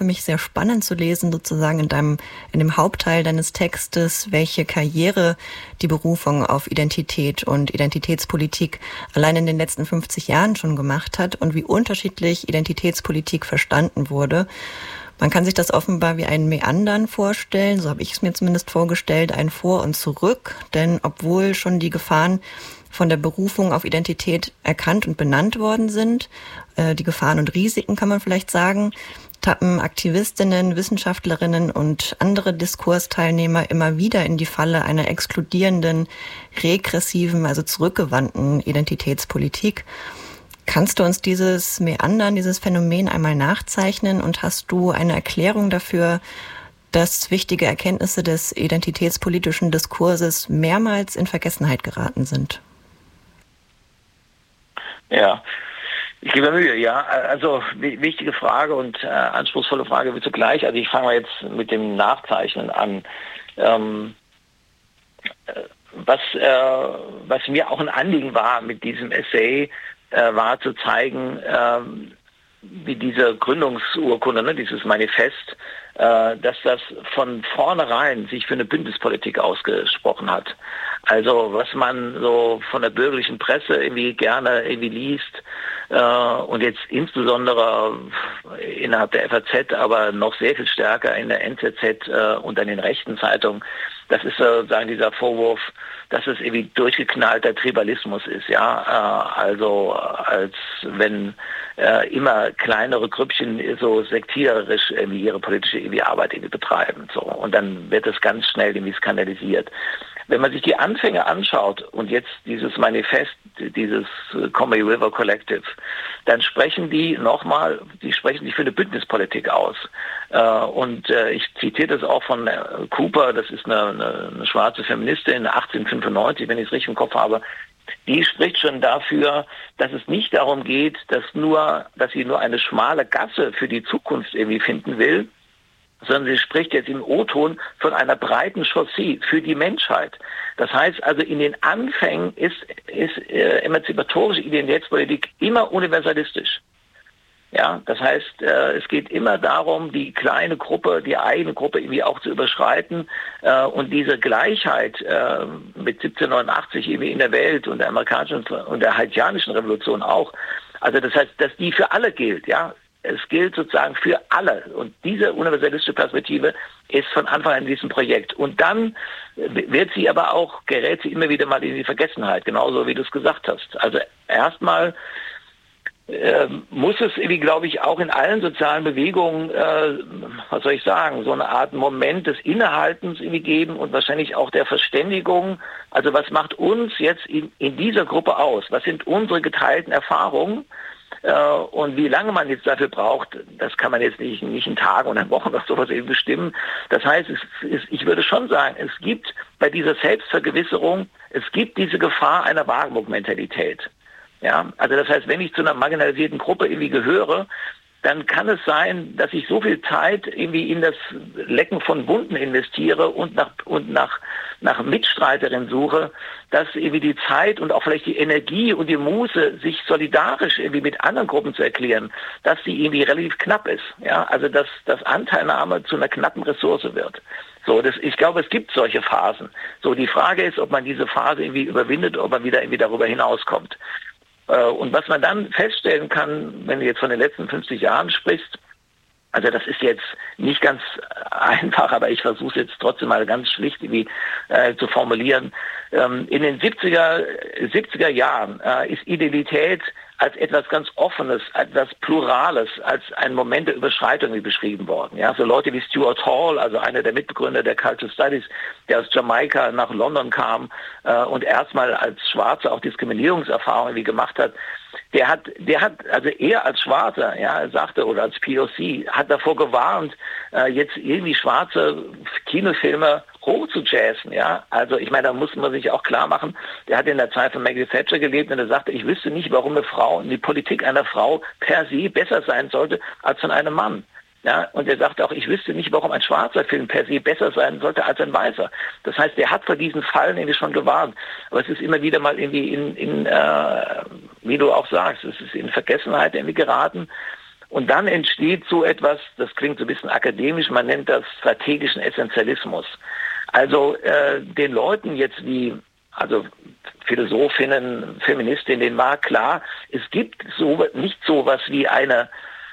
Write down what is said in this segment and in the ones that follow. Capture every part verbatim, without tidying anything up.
für mich sehr spannend zu lesen, sozusagen in deinem, in dem Hauptteil deines Textes, welche Karriere die Berufung auf Identität und Identitätspolitik allein in den letzten fünfzig Jahren schon gemacht hat und wie unterschiedlich Identitätspolitik verstanden wurde. Man kann sich das offenbar wie ein Meandern vorstellen, so habe ich es mir zumindest vorgestellt, ein Vor und Zurück, denn obwohl schon die Gefahren von der Berufung auf Identität erkannt und benannt worden sind, äh, die Gefahren und Risiken kann man vielleicht sagen, tappen Aktivistinnen, Wissenschaftlerinnen und andere Diskursteilnehmer immer wieder in die Falle einer exkludierenden, regressiven, also zurückgewandten Identitätspolitik. Kannst du uns dieses Meandern, dieses Phänomen einmal nachzeichnen und hast du eine Erklärung dafür, dass wichtige Erkenntnisse des identitätspolitischen Diskurses mehrmals in Vergessenheit geraten sind? Ja, ich gebe mir Mühe, ja. Also wichtige Frage und äh, anspruchsvolle Frage wird zugleich. Also ich fange mal jetzt mit dem Nachzeichnen an. Ähm, was, äh, was mir auch ein Anliegen war mit diesem Essay, äh, war zu zeigen, äh, wie diese Gründungsurkunde, ne, dieses Manifest, äh, dass das von vornherein sich für eine Bündnispolitik ausgesprochen hat. Also was man so von der bürgerlichen Presse irgendwie gerne irgendwie liest äh, und jetzt insbesondere innerhalb der F A Z, aber noch sehr viel stärker in der N Z Z äh, und an den rechten Zeitungen, das ist sozusagen dieser Vorwurf, dass es irgendwie durchgeknallter Tribalismus ist, ja, äh, also als wenn äh, immer kleinere Grüppchen so sektiererisch irgendwie ihre politische irgendwie Arbeit irgendwie betreiben, so, und dann wird es ganz schnell irgendwie skandalisiert. Wenn man sich die Anfänge anschaut und jetzt dieses Manifest, dieses Combahee River Collective, dann sprechen die nochmal, die sprechen sich für eine Bündnispolitik aus. Und ich zitiere das auch von Cooper, das ist eine, eine, eine schwarze Feministin, achtzehnhundertfünfundneunzig, wenn ich es richtig im Kopf habe. Die spricht schon dafür, dass es nicht darum geht, dass nur, dass sie nur eine schmale Gasse für die Zukunft irgendwie finden will, sondern sie spricht jetzt im O-Ton von einer breiten Chaussee für die Menschheit. Das heißt also, in den Anfängen ist, ist äh, emanzipatorische Identitätspolitik immer universalistisch. Ja, das heißt, äh, es geht immer darum, die kleine Gruppe, die eigene Gruppe irgendwie auch zu überschreiten äh, und diese Gleichheit äh, mit siebzehnhundertneunundachtzig irgendwie in der Welt und der amerikanischen und der haitianischen Revolution auch. Also das heißt, dass die für alle gilt, ja. Es gilt sozusagen für alle. Und diese universalistische Perspektive ist von Anfang an in diesem Projekt. Und dann wird sie aber auch, gerät sie immer wieder mal in die Vergessenheit, genauso wie du es gesagt hast. Also erstmal äh, muss es irgendwie, glaube ich, auch in allen sozialen Bewegungen, äh, was soll ich sagen, so eine Art Moment des Innehaltens irgendwie geben und wahrscheinlich auch der Verständigung. Also was macht uns jetzt in, in dieser Gruppe aus? Was sind unsere geteilten Erfahrungen? Und wie lange man jetzt dafür braucht, das kann man jetzt nicht, nicht in Tagen oder in Wochen oder sowas eben bestimmen. Das heißt, es ist, ich würde schon sagen, es gibt bei dieser Selbstvergewisserung, es gibt diese Gefahr einer Wagenburg-Mentalität. Ja, also das heißt, wenn ich zu einer marginalisierten Gruppe irgendwie gehöre, dann kann es sein, dass ich so viel Zeit irgendwie in das Lecken von Wunden investiere und nach und nach nach Mitstreiterin suche, dass irgendwie die Zeit und auch vielleicht die Energie und die Muße, sich solidarisch irgendwie mit anderen Gruppen zu erklären, dass die irgendwie relativ knapp ist. Ja, also dass dass Anteilnahme zu einer knappen Ressource wird. So, das, ich glaube, es gibt solche Phasen. So, die Frage ist, ob man diese Phase irgendwie überwindet, ob man wieder irgendwie darüber hinauskommt. Und was man dann feststellen kann, wenn du jetzt von den letzten fünfzig Jahren sprichst, also das ist jetzt nicht ganz einfach, aber ich versuche es jetzt trotzdem mal ganz schlicht irgendwie äh, zu formulieren. Ähm, in den siebziger Jahren äh, ist Identität als etwas ganz Offenes, als etwas Plurales, als ein Moment der Überschreitung beschrieben worden. Ja, so Leute wie Stuart Hall, also einer der Mitbegründer der Cultural Studies, der aus Jamaika nach London kam äh, und erstmal als Schwarzer auch Diskriminierungserfahrungen irgendwie gemacht hat, der hat, der hat, also er als Schwarzer, ja, sagte, oder als P O C, hat davor gewarnt, äh, jetzt irgendwie schwarze Kinofilme hoch zu jazzen, ja. Also ich meine, da muss man sich auch klar machen, der hat in der Zeit von Maggie Thatcher gelebt und er sagte, ich wüsste nicht, warum eine Frau, die Politik einer Frau per se besser sein sollte als von einem Mann. Ja, und er sagte auch, ich wüsste nicht, warum ein schwarzer Film per se besser sein sollte als ein weißer. Das heißt, er hat vor diesen Fallen irgendwie schon gewarnt. Aber es ist immer wieder mal irgendwie in, in äh, wie du auch sagst, es ist in Vergessenheit irgendwie geraten. Und dann entsteht so etwas, das klingt so ein bisschen akademisch, man nennt das strategischen Essentialismus. Also äh, den Leuten jetzt wie, also Philosophinnen, Feministinnen, denen war klar, es gibt so nicht so was wie eine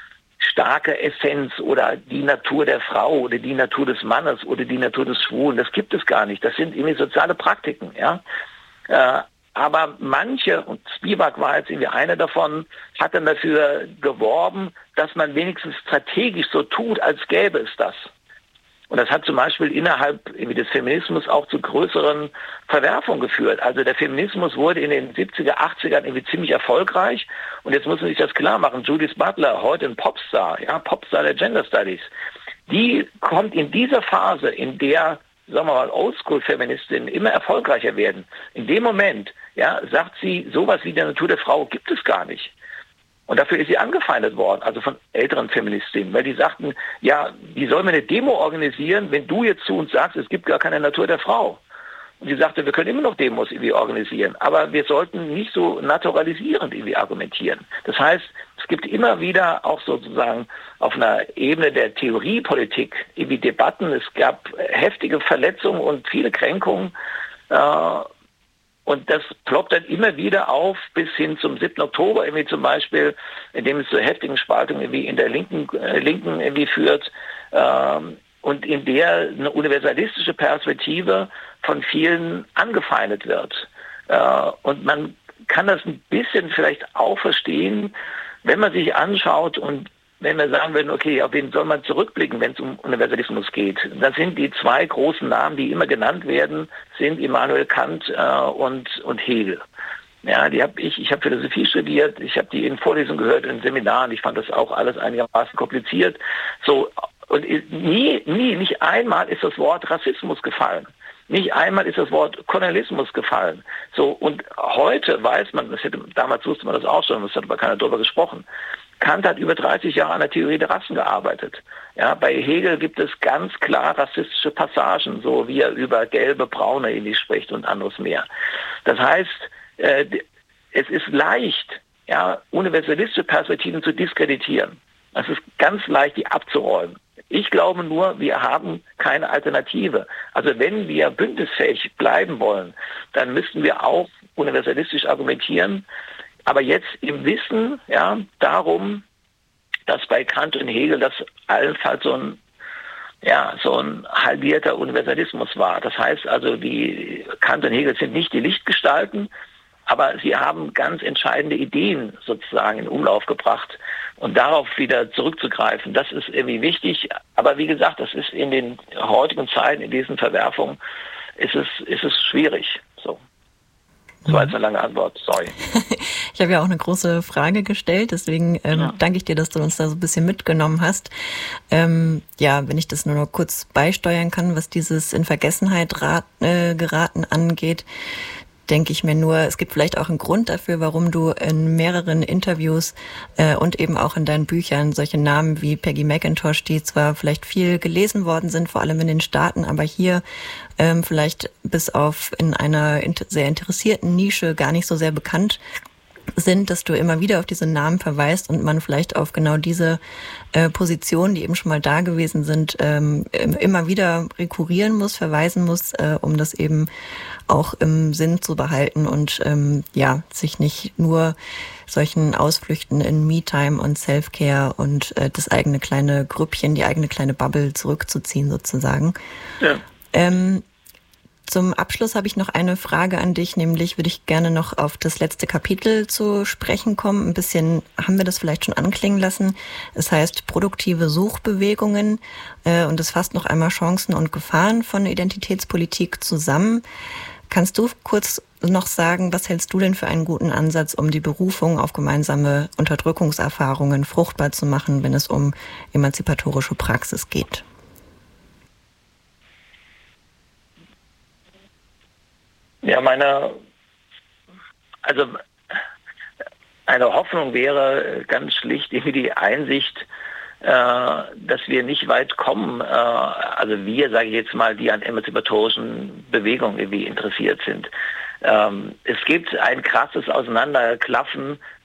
starke Essenz oder die Natur der Frau oder die Natur des Mannes oder die Natur des Schwulen. Das gibt es gar nicht. Das sind irgendwie soziale Praktiken, ja. Äh, aber manche, und Spivak war jetzt irgendwie einer davon, hat dann dafür geworben, dass man wenigstens strategisch so tut, als gäbe es das. Und das hat zum Beispiel innerhalb irgendwie des Feminismus auch zu größeren Verwerfungen geführt. Also der Feminismus wurde in den siebziger, achtzigern irgendwie ziemlich erfolgreich. Und jetzt muss man sich das klar machen. Judith Butler, heute ein Popstar, ja, Popstar der Gender Studies, die kommt in dieser Phase, in der, sagen wir mal, Oldschool-Feministinnen immer erfolgreicher werden. In dem Moment, ja, sagt sie, sowas wie die Natur der Frau gibt es gar nicht. Und dafür ist sie angefeindet worden, also von älteren Feministinnen, weil die sagten, ja, wie soll man eine Demo organisieren, wenn du jetzt zu uns sagst, es gibt gar keine Natur der Frau? Und sie sagte, wir können immer noch Demos irgendwie organisieren, aber wir sollten nicht so naturalisierend irgendwie argumentieren. Das heißt, es gibt immer wieder auch sozusagen auf einer Ebene der Theoriepolitik irgendwie Debatten. Es gab heftige Verletzungen und viele Kränkungen, äh, und das ploppt dann immer wieder auf bis hin zum siebten Oktober, irgendwie zum Beispiel, indem es zu heftigen Spaltungen irgendwie in der Linken, äh, Linken irgendwie führt, ähm, und in der eine universalistische Perspektive von vielen angefeindet wird. Äh, und man kann das ein bisschen vielleicht auch verstehen, wenn man sich anschaut und wenn wir sagen würden, okay, auf wen soll man zurückblicken, wenn es um Universalismus geht? Dann sind die zwei großen Namen, die immer genannt werden, sind Immanuel Kant äh, und, und Hegel. Ja, die habe ich, ich habe Philosophie studiert, ich habe die in Vorlesungen gehört, in Seminaren, ich fand das auch alles einigermaßen kompliziert. So, und nie, nie, nicht einmal ist das Wort Rassismus gefallen. Nicht einmal ist das Wort Kolonialismus gefallen. So, und heute weiß man, das hätte, damals wusste man das auch schon, es hat aber keiner darüber gesprochen. Kant hat über dreißig Jahre an der Theorie der Rassen gearbeitet. Ja, bei Hegel gibt es ganz klar rassistische Passagen, so wie er über gelbe, braune irgendwie spricht und anderes mehr. Das heißt, äh, es ist leicht, ja, universalistische Perspektiven zu diskreditieren. Es ist ganz leicht, die abzuräumen. Ich glaube nur, wir haben keine Alternative. Also wenn wir bündnisfähig bleiben wollen, dann müssten wir auch universalistisch argumentieren, aber jetzt im Wissen, ja, darum, dass bei Kant und Hegel das allenfalls so ein, ja, so ein halbierter Universalismus war. Das heißt also, die Kant und Hegel sind nicht die Lichtgestalten, aber sie haben ganz entscheidende Ideen sozusagen in Umlauf gebracht. Und darauf wieder zurückzugreifen, das ist irgendwie wichtig. Aber wie gesagt, das ist in den heutigen Zeiten, in diesen Verwerfungen, ist es, ist es schwierig. So. Das war jetzt eine lange Antwort, sorry. Ich habe ja auch eine große Frage gestellt, deswegen ähm, ja. danke ich dir, dass du uns da so ein bisschen mitgenommen hast. Ähm, ja, wenn ich das nur noch kurz beisteuern kann, was dieses in Vergessenheit rat, äh, geraten angeht, denke ich mir nur, es gibt vielleicht auch einen Grund dafür, warum du in mehreren Interviews äh, und eben auch in deinen Büchern solche Namen wie Peggy McIntosh, die zwar vielleicht viel gelesen worden sind, vor allem in den Staaten, aber hier ähm, vielleicht bis auf in einer inter- sehr interessierten Nische gar nicht so sehr bekannt sind, dass du immer wieder auf diese Namen verweist und man vielleicht auf genau diese äh, Positionen, die eben schon mal da gewesen sind, ähm, immer wieder rekurrieren muss, verweisen muss, äh, um das eben auch im Sinn zu behalten und ähm, ja, sich nicht nur solchen Ausflüchten in Me-Time und Self-Care und äh, das eigene kleine Grüppchen, die eigene kleine Bubble zurückzuziehen sozusagen. Ja. Ähm, Zum Abschluss habe ich noch eine Frage an dich, nämlich würde ich gerne noch auf das letzte Kapitel zu sprechen kommen. Ein bisschen haben wir das vielleicht schon anklingen lassen. Es heißt produktive Suchbewegungen äh, und es fasst noch einmal Chancen und Gefahren von Identitätspolitik zusammen. Kannst du kurz noch sagen, was hältst du denn für einen guten Ansatz, um die Berufung auf gemeinsame Unterdrückungserfahrungen fruchtbar zu machen, wenn es um emanzipatorische Praxis geht? Ja, meine, also eine Hoffnung wäre ganz schlicht irgendwie die Einsicht, äh, dass wir nicht weit kommen, äh, also wir, sage ich jetzt mal, die an emanzipatorischen Bewegungen irgendwie interessiert sind. Ähm, es gibt ein krasses Auseinanderklaffen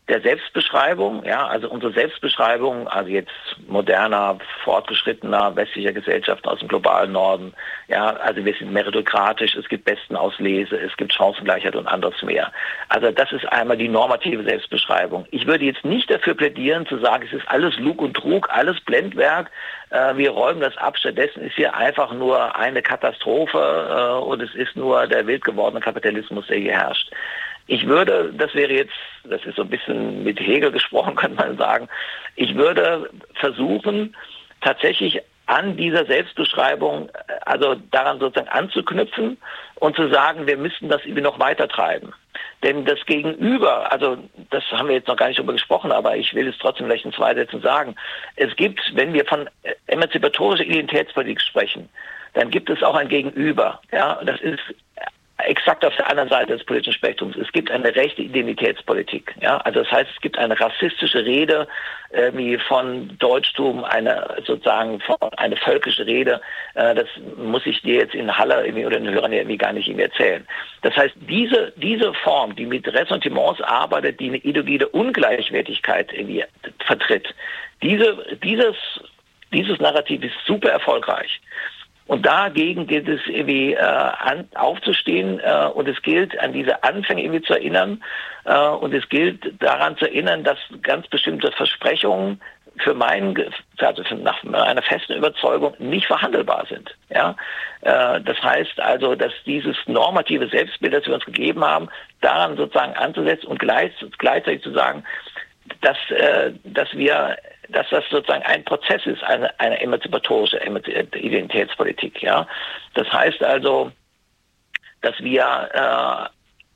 der Selbstbeschreibung, ja, also unsere Selbstbeschreibung, also jetzt moderner, fortgeschrittener, westlicher Gesellschaften aus dem globalen Norden, ja, also wir sind meritokratisch, es gibt Bestenauslese, es gibt Chancengleichheit und anderes mehr. Also das ist einmal die normative Selbstbeschreibung. Ich würde jetzt nicht dafür plädieren, zu sagen, es ist alles Lug und Trug, alles Blendwerk, äh, wir räumen das ab, stattdessen ist hier einfach nur eine Katastrophe äh, und es ist nur der wild gewordene Kapitalismus, der hier herrscht. Ich würde, das wäre jetzt, das ist so ein bisschen mit Hegel gesprochen, könnte man sagen, ich würde versuchen, tatsächlich an dieser Selbstbeschreibung, also daran sozusagen anzuknüpfen und zu sagen, wir müssten das irgendwie noch weiter treiben. Denn das Gegenüber, also das haben wir jetzt noch gar nicht darüber gesprochen, aber ich will es trotzdem vielleicht in zwei Sätzen sagen. Es gibt, wenn wir von emanzipatorischer Identitätspolitik sprechen, dann gibt es auch ein Gegenüber. Ja, das ist exakt auf der anderen Seite des politischen Spektrums. Es gibt eine rechte Identitätspolitik. Ja? Also das heißt, es gibt eine rassistische Rede äh, wie von Deutschtum, eine sozusagen von, eine völkische Rede. Äh, das muss ich dir jetzt in Halle irgendwie oder den Hörern irgendwie gar nicht irgendwie erzählen. Das heißt, diese diese Form, die mit Ressentiments arbeitet, die eine ideologische Ungleichwertigkeit irgendwie vertritt, diese dieses dieses Narrativ ist super erfolgreich. Und dagegen gilt es irgendwie äh, an, aufzustehen äh, und es gilt, an diese Anfänge irgendwie zu erinnern äh, und es gilt daran zu erinnern, dass ganz bestimmte Versprechungen für meinen, also für, nach meiner festen Überzeugung nicht verhandelbar sind. Ja, äh, das heißt also, dass dieses normative Selbstbild, das wir uns gegeben haben, daran sozusagen anzusetzen und gleich, gleichzeitig zu sagen, dass äh, dass wir dass das sozusagen ein Prozess ist, eine, eine emanzipatorische Identitätspolitik. Ja, das heißt also, dass wir, äh,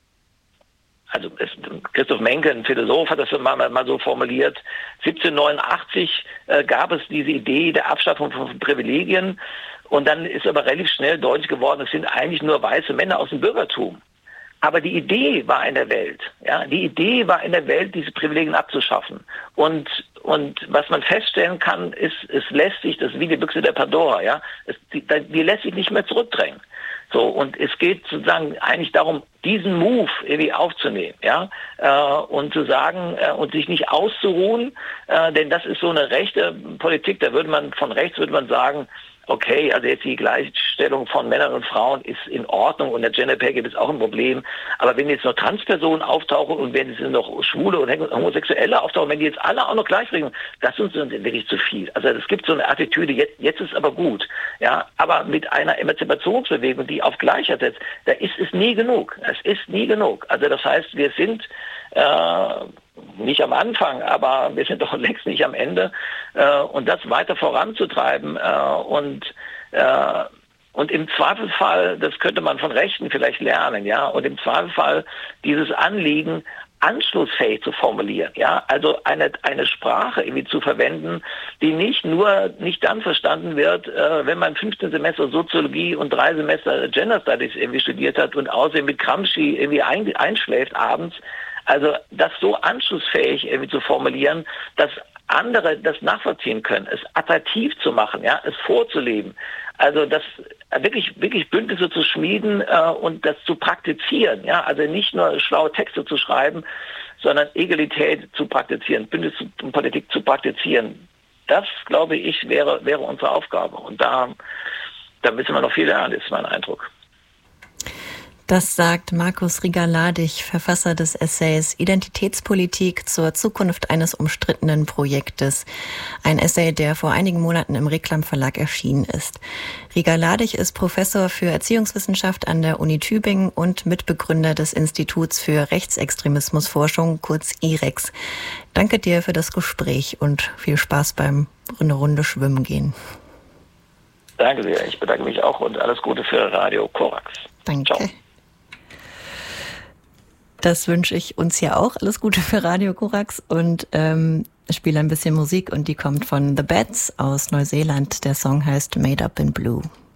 also es, Christoph Menke, ein Philosoph, hat das mal, mal so formuliert, siebzehnhundertneunundachtzig äh, gab es diese Idee der Abschaffung von Privilegien und dann ist aber relativ schnell deutlich geworden, es sind eigentlich nur weiße Männer aus dem Bürgertum. Aber die Idee war in der Welt, ja, die Idee war in der Welt, diese Privilegien abzuschaffen. Und und was man feststellen kann, ist, es lässt sich, das ist wie die Büchse der Pandora, ja, es, die, die lässt sich nicht mehr zurückdrängen. So, und es geht sozusagen eigentlich darum, diesen Move irgendwie aufzunehmen, ja, äh, und zu sagen, äh, und sich nicht auszuruhen, äh, denn das ist so eine rechte Politik, da würde man, von rechts würde man sagen, okay, also jetzt die Gleichstellung von Männern und Frauen ist in Ordnung und der Gender Pay Gap ist auch ein Problem. Aber wenn jetzt noch Transpersonen auftauchen und wenn es noch Schwule und Homosexuelle auftauchen, wenn die jetzt alle auch noch gleich regeln, das ist uns wirklich zu viel. Also es gibt so eine Attitüde, jetzt, jetzt ist aber gut. Ja, aber mit einer Emanzipationsbewegung, die auf Gleichheit setzt, da ist es nie genug. Es ist nie genug. Also das heißt, wir sind äh, nicht am Anfang, aber wir sind doch längst nicht am Ende. Äh, und das weiter voranzutreiben äh, und äh, und im Zweifelsfall, das könnte man von Rechten vielleicht lernen, ja, und im Zweifelsfall dieses Anliegen anschlussfähig zu formulieren, ja, also eine eine Sprache irgendwie zu verwenden, die nicht nur nicht dann verstanden wird, äh, wenn man fünfzehn Semester Soziologie und drei Semester Gender Studies irgendwie studiert hat und außerdem mit Gramsci irgendwie ein, einschläft abends. Also das so anschlussfähig irgendwie zu formulieren, dass andere das nachvollziehen können, es attraktiv zu machen, ja, es vorzuleben. Also das wirklich wirklich Bündnisse zu schmieden äh, und das zu praktizieren, ja, also nicht nur schlaue Texte zu schreiben, sondern Egalität zu praktizieren, Bündnispolitik zu praktizieren. Das, glaube ich, wäre wäre unsere Aufgabe und da da müssen wir noch viel lernen, ist mein Eindruck. Das sagt Markus Rieger-Ladig, Verfasser des Essays Identitätspolitik zur Zukunft eines umstrittenen Projektes. Ein Essay, der vor einigen Monaten im Reklam Verlag erschienen ist. Rieger-Ladig ist Professor für Erziehungswissenschaft an der Uni Tübingen und Mitbegründer des Instituts für Rechtsextremismusforschung, kurz I R E X. Danke dir für das Gespräch und viel Spaß beim eine Runde schwimmen gehen. Danke sehr, ich bedanke mich auch und alles Gute für Radio Korax. Danke. Ciao. Das wünsche ich uns ja auch. Alles Gute für Radio Korax und ähm, ich spiele ein bisschen Musik und die kommt von The Bats aus Neuseeland. Der Song heißt Made Up in Blue.